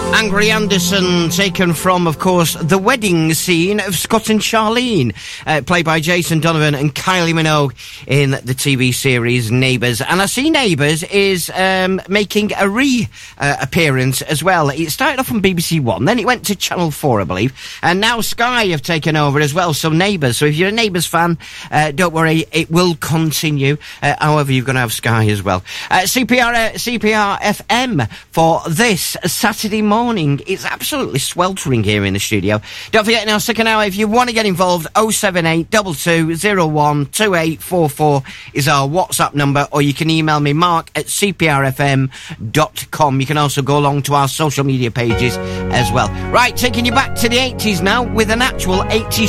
Angry Anderson, taken from, of course, the wedding scene of Scott and Charlene, played by Jason Donovan and Kylie Minogue in the TV series Neighbours. And I see Neighbours is making a appearance as well. It started off on BBC One, then it went to Channel 4, I believe, and now Sky have taken over as well, so Neighbours. So if you're a Neighbours fan, don't worry, it will continue. However, you're going to have Sky as well. CPR FM for this Saturday morning. It's absolutely sweltering here in the studio. Don't forget, in our second hour, if you want to get involved, 078 2201 2844 is our WhatsApp number, or you can email me, mark@cprfm.com. You can also go along to our social media pages as well. Right, taking you back to the 80s now with an actual 80s